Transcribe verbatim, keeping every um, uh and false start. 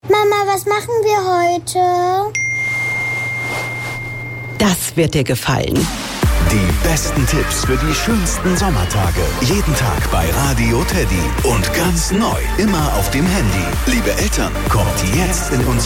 Mama, was machen wir heute? Das wird dir gefallen. Die besten Tipps für die schönsten Sommertage. Jeden Tag bei Radio Teddy. Und ganz neu, immer auf dem Handy. Liebe Eltern, kommt jetzt in unser